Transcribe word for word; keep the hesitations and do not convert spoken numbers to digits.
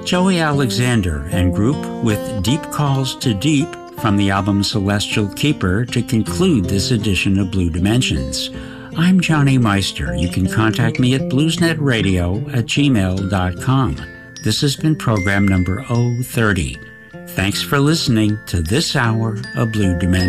Joey Alexander and group with Deep Calls to Deep from the album Celestial Keeper to conclude this edition of Blue Dimensions. I'm Johnny Meister. You can contact me at bluesnetradio at gmail dot com. This has been program number zero thirty. Thanks for listening to this hour of Blue Dimensions.